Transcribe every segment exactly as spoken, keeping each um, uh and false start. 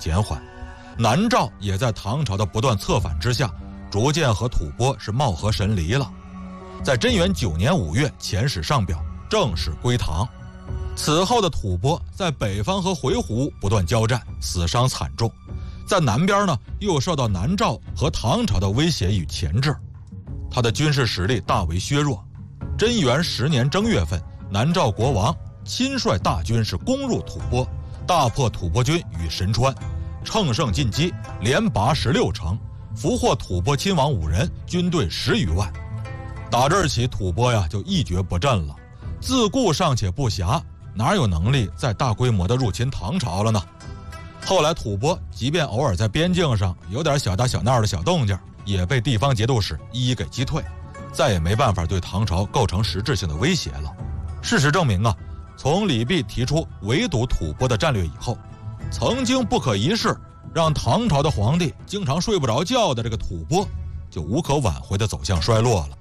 减缓。南诏也在唐朝的不断策反之下，逐渐和吐蕃是貌合神离了。在贞元九年五月遣使上表，正式归唐。此后的吐蕃在北方和回鹘不断交战，死伤惨重。在南边呢，又受到南诏和唐朝的威胁与钳制，他的军事实力大为削弱。贞元十年正月份，南诏国王亲率大军是攻入吐蕃，大破吐蕃军于神川，乘胜进击，连拔十六城，俘获吐蕃亲王五人，军队十余万。打这儿起，吐蕃呀就一蹶不振了，自顾尚且不暇，哪有能力再大规模的入侵唐朝了呢？后来吐蕃即便偶尔在边境上有点小打小闹的小动静，也被地方节度使一一给击退，再也没办法对唐朝构成实质性的威胁了。事实证明啊，从李泌提出围堵吐蕃的战略以后，曾经不可一世让唐朝的皇帝经常睡不着觉的这个吐蕃，就无可挽回的走向衰落了。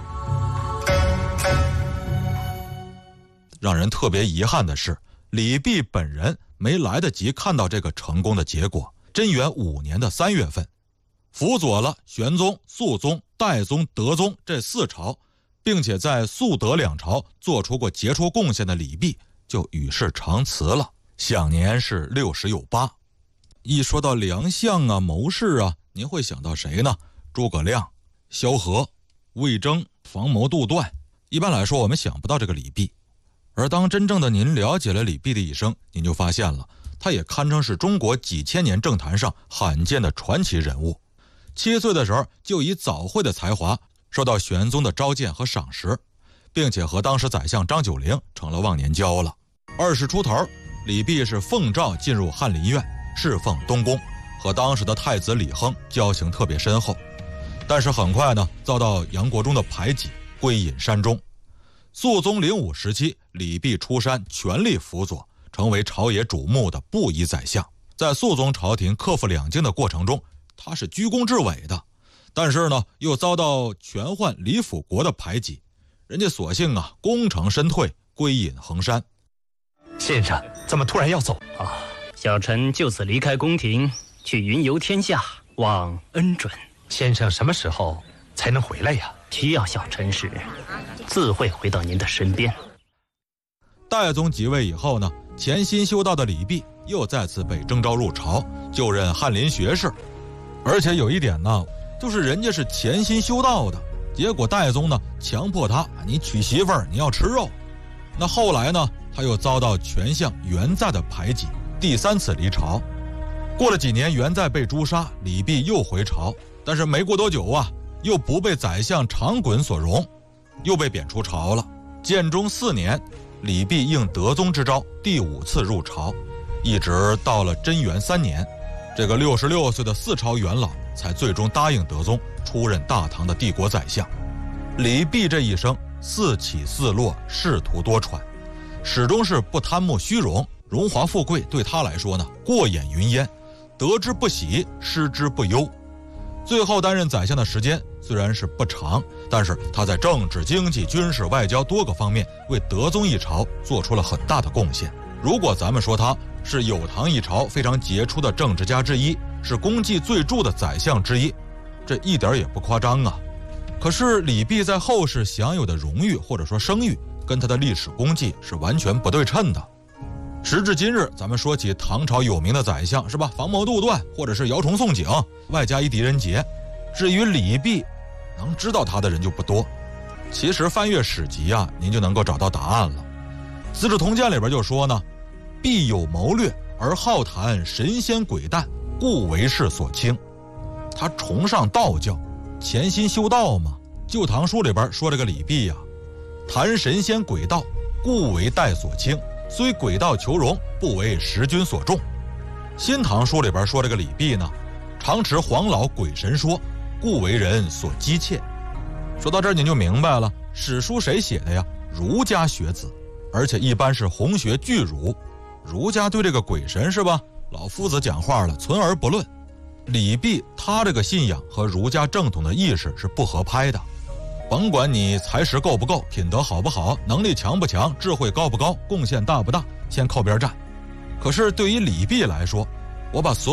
让人特别遗憾的是，李泌本人没来得及看到这个成功的结果。贞元五年的三月份，辅佐了玄宗、肃宗、代宗、德宗这四朝，并且在肃德两朝做出过杰出贡献的李泌就与世长辞了，享年是六十有八。一说到良相啊、谋士啊，您会想到谁呢？诸葛亮、萧何、魏征、防谋杜断。一般来说，我们想不到这个李泌。而当真正的您了解了李泌的一生，您就发现了，他也堪称是中国几千年政坛上罕见的传奇人物。七岁的时候就以早慧的才华受到玄宗的召见和赏识，并且和当时宰相张九龄成了忘年交了。二十出头，李泌是奉诏进入翰林院，侍奉东宫，和当时的太子李亨交情特别深厚。但是很快呢，遭到杨国忠的排挤，归隐山中。肃宗灵武时期，李泌出山，全力辅佐，成为朝野瞩目的布衣宰相。在肃宗朝廷克服两京的过程中，他是居功至伟的，但是呢，又遭到权宦李辅国的排挤，人家索性啊功成身退，归隐衡山。 先生怎么突然要走啊？ 小臣就此离开宫廷，去云游天下，望恩准。 先生什么时候才能回来呀？ 需要小臣时，自会回到您的身边。 代宗即位以后呢，潜心修道的李泌又再次被征召入朝，就任翰林学士。而且有一点呢，就是人家是潜心修道的，结果代宗呢强迫他，你娶媳妇儿你要吃肉。那后来呢，他又遭到权相元在的排挤，第三次离朝。过了几年，元在被诛杀，李泌又回朝，但是没过多久啊，又不被宰相长衮所容，又被贬出朝了。建中四年，李泌应德宗之召，第五次入朝，一直到了贞元三年，这个六十六岁的四朝元老才最终答应德宗出任大唐的帝国宰相。李泌这一生四起四落，仕途多舛，始终是不贪慕虚荣，荣华富贵对他来说呢过眼云烟，得之不喜，失之不忧。最后担任宰相的时间虽然是不长，但是他在政治、经济、军事、外交多个方面为德宗一朝做出了很大的贡献。如果咱们说他是有唐一朝非常杰出的政治家之一，是功绩最著的宰相之一，这一点也不夸张啊。可是李泌在后世享有的荣誉或者说声誉，跟他的历史功绩是完全不对称的。时至今日，咱们说起唐朝有名的宰相，是吧？防谋杜断，或者是姚崇宋景，外加一狄仁杰。至于李泌，能知道他的人就不多。其实翻阅史籍啊，您就能够找到答案了。《资治通鉴》里边就说呢，必有谋略而好谈神仙鬼诞，故为世所轻。他崇尚道教，潜心修道嘛。《旧唐书》里边说这个李泌呀、啊，谈神仙鬼道，故为代所轻。虽鬼道求荣，不为时君所重。新唐书里边说这个李泌呢，常持黄老鬼神说，故为人所讥切。说到这儿您就明白了，史书谁写的呀？儒家学子，而且一般是红学巨儒。儒家对这个鬼神是吧，老夫子讲话了，存而不论。李泌他这个信仰和儒家正统的意识是不合拍的。甭管你才识够不够，品德好不好，能力强不强，智慧高不高，贡献大不大，先靠边站。可是对于李泌来说，我把所